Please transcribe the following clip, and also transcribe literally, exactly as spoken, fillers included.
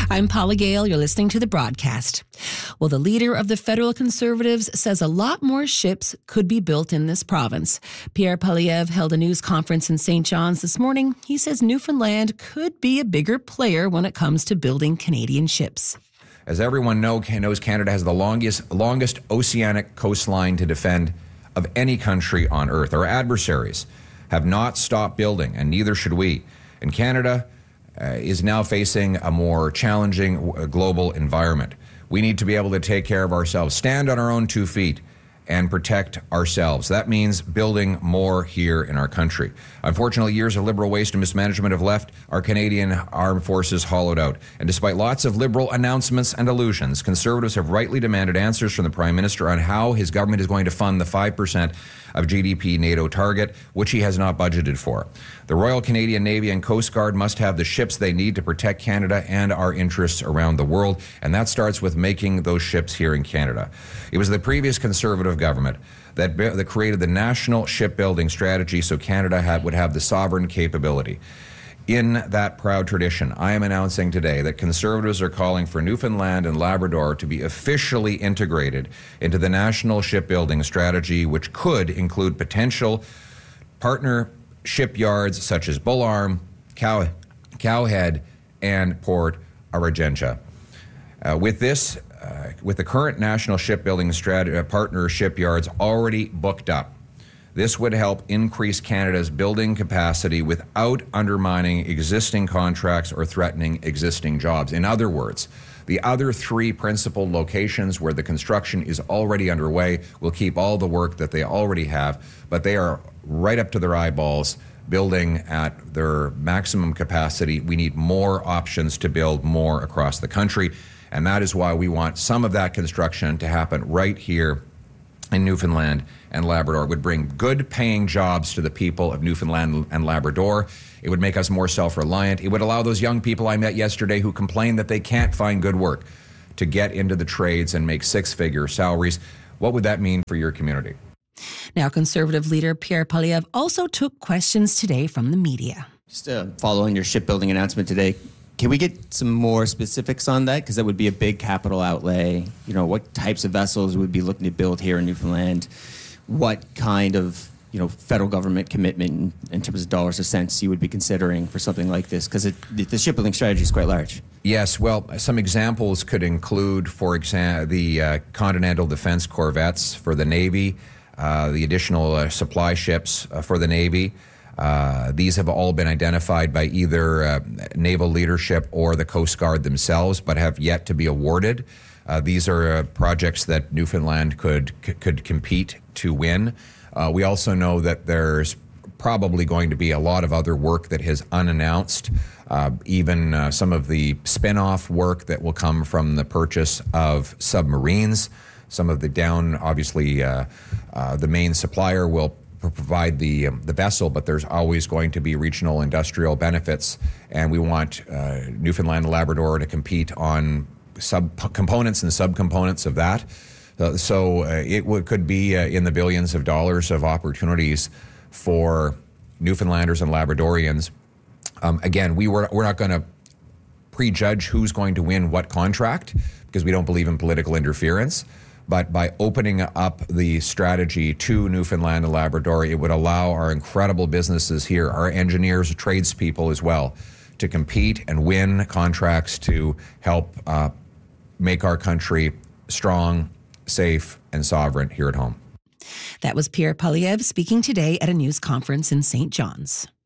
I'm Paula Gale. You're listening to the broadcast. Well, the leader of the federal Conservatives says a lot more ships could be built in this province. Pierre Poilievre held a news conference in Saint John's this morning. He says Newfoundland could be a bigger player when it comes to building Canadian ships. As everyone know, knows, Canada has the longest, longest oceanic coastline to defend of any country on earth. Our adversaries have not stopped building, and neither should we. And Canada uh, is now facing a more challenging uh, global environment. We need to be able to take care of ourselves, stand on our own two feet, and protect ourselves. That means building more here in our country. Unfortunately, years of Liberal waste and mismanagement have left our Canadian armed forces hollowed out. And despite lots of Liberal announcements and illusions, Conservatives have rightly demanded answers from the Prime Minister on how his government is going to fund the five percent of G D P NATO target, which he has not budgeted for. The Royal Canadian Navy and Coast Guard must have the ships they need to protect Canada and our interests around the world, and that starts with making those ships here in Canada. It was the previous Conservative government that, that created the National Shipbuilding Strategy so Canada had, would have the sovereign capability. In that proud tradition, I am announcing today that Conservatives are calling for Newfoundland and Labrador to be officially integrated into the National Shipbuilding Strategy, which could include potential partner shipyards such as Bullarm, Cow, Cowhead, and Port Argentia. Uh, with this, uh, with the current National Shipbuilding Strat- uh, partner shipyards already booked up, this would help increase Canada's building capacity without undermining existing contracts or threatening existing jobs. In other words, the other three principal locations where the construction is already underway will keep all the work that they already have, but they are right up to their eyeballs, building at their maximum capacity. We need more options to build more across the country, and that is why we want some of that construction to happen right here in Newfoundland and Labrador. It would bring good paying jobs to the people of Newfoundland and Labrador. It would make us more self-reliant. It would allow those young people I met yesterday who complain that they can't find good work to get into the trades and make six-figure salaries. What would that mean for your community? Now, Conservative leader Pierre Poilievre also took questions today from the media. Just uh, following your shipbuilding announcement today, can we get some more specifics on that? Because that would be a big capital outlay. You know, what types of vessels would be looking to build here in Newfoundland? What kind of, you know, federal government commitment in, in terms of dollars or cents you would be considering for something like this? Because the shipbuilding strategy is quite large. Yes, well, some examples could include, for example, the uh, Continental Defense Corvettes for the Navy, uh, the additional uh, supply ships uh, for the Navy. Uh, these have all been identified by either uh, naval leadership or the Coast Guard themselves, but have yet to be awarded. Uh, these are uh, projects that Newfoundland could c- could compete to win. Uh, we also know that there's probably going to be a lot of other work that is unannounced, uh, even uh, some of the spin-off work that will come from the purchase of submarines. Some of the down, obviously, uh, uh, the main supplier will provide the um, the vessel, but there's always going to be regional industrial benefits, and we want uh, Newfoundland and Labrador to compete on sub-components and subcomponents of that. Uh, so uh, it w- could be uh, in the billions of dollars of opportunities for Newfoundlanders and Labradorians. Um, again, we were, we're not going to prejudge who's going to win what contract because we don't believe in political interference. But by opening up the strategy to Newfoundland and Labrador, it would allow our incredible businesses here, our engineers, tradespeople as well, to compete and win contracts to help uh, make our country strong, safe, and sovereign here at home. That was Pierre Poilievre speaking today at a news conference in Saint John's.